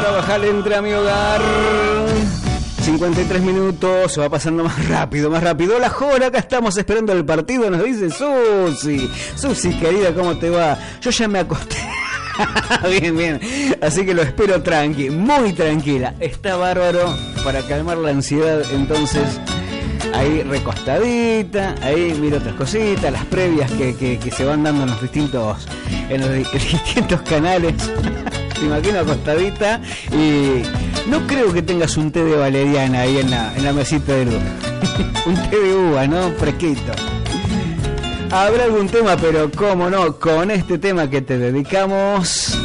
Carabajal entra a mi hogar. 53 minutos, se va pasando más rápido. La Jora, acá estamos esperando el partido, nos dice Susi, querida, ¿cómo te va? Yo ya me acosté. Bien, así que lo espero muy tranquila. Está bárbaro para calmar la ansiedad, entonces ahí recostadita, ahí miro otras cositas, las previas que se van dando en los distintos canales. Te imagino acostadita y no creo que tengas un té de valeriana ahí en la mesita de luz. Un té de uva, ¿no? Fresquito. Habrá algún tema, pero cómo no, con este tema que te dedicamos.